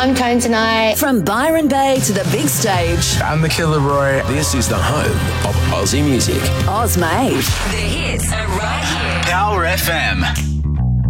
I'm Tone Tonight. From Byron Bay to the big stage. I'm the Killer Roy. This is the home of Aussie music. Oz Made. The hits are right here. Power FM.